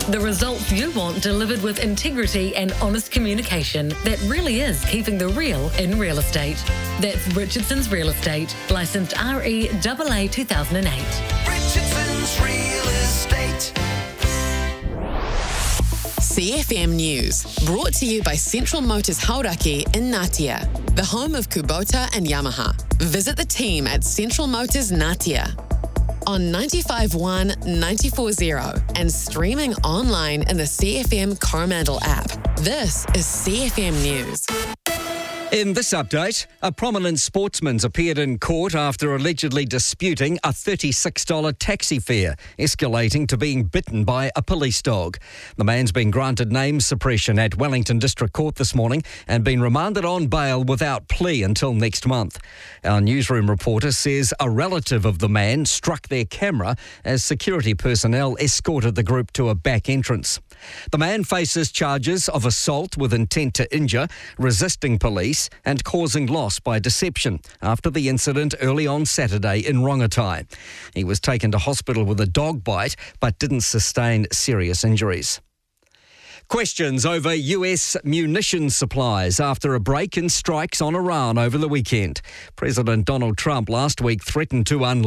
The results you want delivered with integrity and honest communication that really is keeping the real in real estate. That's Richardson's Real Estate, licensed REAA 2008. Richardson's Real Estate. CFM News, brought to you by Central Motors Hauraki in Ngatea, the home of Kubota and Yamaha. Visit the team at Central Motors Ngatea on 95.1, 94.0 and streaming online in the CFM Coromandel app. This is CFM News. In this update, a prominent sportsman's appeared in court after allegedly disputing a $36 taxi fare, escalating to being bitten by a police dog. The man's been granted name suppression at Wellington District Court this morning and been remanded on bail without plea until next month. Our newsroom reporter says a relative of the man struck their camera as security personnel escorted the group to a back entrance. The man faces charges of assault with intent to injure, resisting police and causing loss by deception after the incident early on Saturday in Rongotai. He was taken to hospital with a dog bite but didn't sustain serious injuries. Questions over US munitions supplies after a break in strikes on Iran over the weekend. President Donald Trump last week threatened to unleash